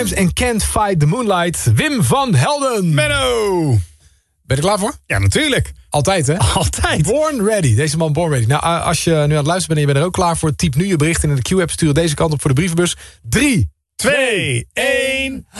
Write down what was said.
Times en Can't Fight the Moonlight. Wim van Helden. Menno! Ben je er klaar voor? Ja, natuurlijk. Altijd, hè? Altijd. Born ready. Deze man born ready. Nou, als je nu aan het luisteren bent en je bent er ook klaar voor... typ nu je bericht in de Q-app, stuur deze kant op voor de brievenbus. 3, 2, 1...